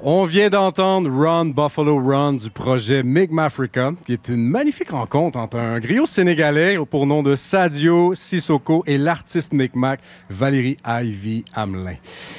On vient d'entendre Run Buffalo Run du projet Migmafrica, qui est une magnifique rencontre entre un griot sénégalais pour nom de Sadio Sissoko et l'artiste Micmac Valérie Ivy Hamelin.